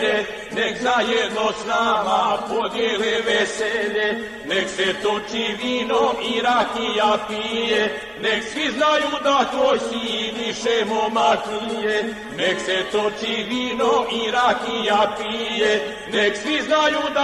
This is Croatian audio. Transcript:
nek zajedno s nama podijele veselje, nek se toči vino i rakija pije, nek svi znaju da tvoj sin više momak nije, nek se toči vino i rakija pije, nek svi znaju da